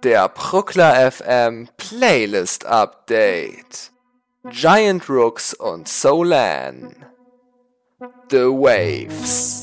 Der Pruckler FM Playlist Update. Giant Rooks und Solan. The Waves.